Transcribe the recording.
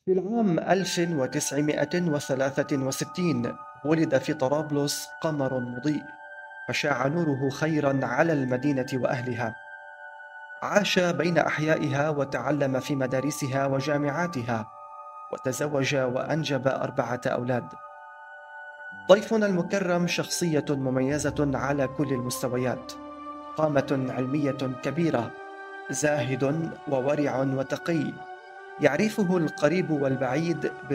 في العام 1963 ولد في طرابلس قمر مضيء، فشاع نوره خيرا على المدينة وأهلها. عاش بين أحيائها وتعلم في مدارسها وجامعاتها، وتزوج وأنجب 4 أولاد. ضيفنا المكرم شخصية مميزة على كل المستويات، قامة علمية كبيرة، زاهد وورع وتقي، يعرفه القريب والبعيد